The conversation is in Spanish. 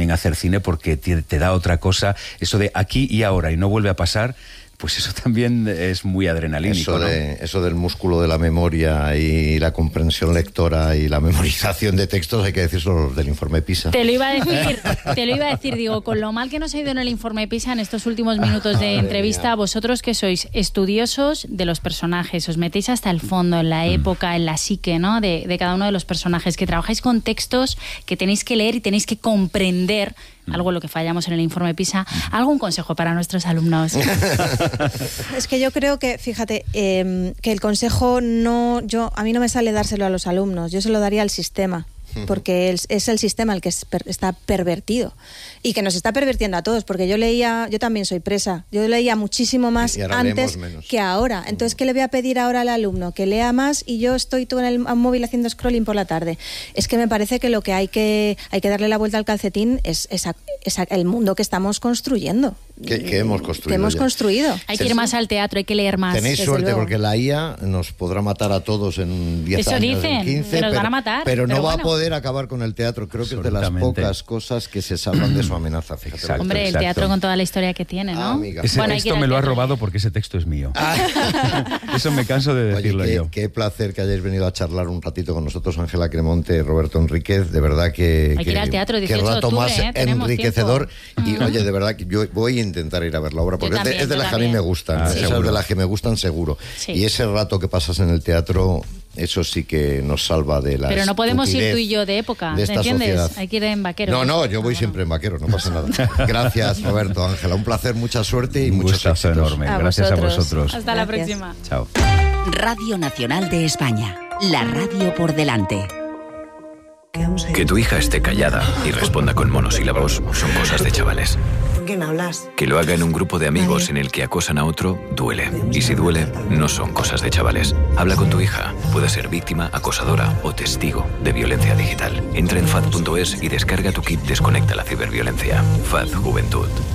también hacer cine porque te da otra cosa, eso de aquí y ahora y no vuelve a pasar. Pues eso también es muy adrenalínico, eso del músculo de la memoria y la comprensión lectora y la memorización de textos, hay que decirlo del informe PISA. Te lo iba a decir, digo, con lo mal que nos ha ido en el informe PISA en estos últimos minutos de entrevista, vosotros que sois estudiosos de los personajes, os metéis hasta el fondo, en la época, en la psique, ¿no? de cada uno de los personajes, que trabajáis con textos que tenéis que leer y tenéis que comprender, algo en lo que fallamos en el informe PISA. ¿Algún consejo para nuestros alumnos? Es que yo creo que, fíjate, que el consejo a mí no me sale dárselo a los alumnos, yo se lo daría al sistema, porque es el sistema el que está pervertido y que nos está pervirtiendo a todos, porque yo también soy presa, yo leía muchísimo más antes que ahora. Entonces, ¿qué le voy a pedir ahora al alumno? Que lea más y yo estoy todo en el móvil haciendo scrolling por la tarde. Es que me parece que lo que hay que darle la vuelta al calcetín es el mundo que estamos construyendo. Que hemos construido. Hay que ir más al teatro, hay que leer más. Tenéis suerte luego, porque la IA nos podrá matar a todos en 10 años, dicen, en 15, que nos van a matar, pero no va a poder acabar con el teatro. Creo que es de las pocas cosas que se salvan de su amenaza. Fíjate. Exacto, hombre, el teatro con toda la historia que tiene, ¿no? Amiga. Ese texto me lo has robado porque ese texto es mío. Eso me canso de decirlo yo. Qué placer que hayáis venido a charlar un ratito con nosotros, Ángela Cremonte, Roberto Enríquez. De verdad que... Hay que ir al teatro, 18 qué rato más enriquecedor. Tiempo. Y oye, de verdad que yo voy a intentar ir a ver la obra, porque es de las que a mí me gustan. Esas de las que me gustan seguro. Sí. Y ese rato que pasas en el teatro... Eso sí que nos salva de la... Pero no podemos ir tú y yo de época, ¿me entiendes? Sociedad. Hay que ir en vaquero. No, yo voy siempre en vaquero, no pasa nada. Gracias, Roberto, Ángela. Un placer, mucha suerte y muchos éxitos. Enorme. Gracias a vosotros. Hasta la próxima. Chao. Radio Nacional de España. La radio por delante. Que tu hija esté callada y responda con monosílabos son cosas de chavales. ¿Con quién hablas? Que lo haga en un grupo de amigos en el que acosan a otro, duele. Y si duele, no son cosas de chavales. Habla con tu hija. Puede ser víctima, acosadora o testigo de violencia digital. Entra en FAD.es y descarga tu kit Desconecta la ciberviolencia. FAD Juventud.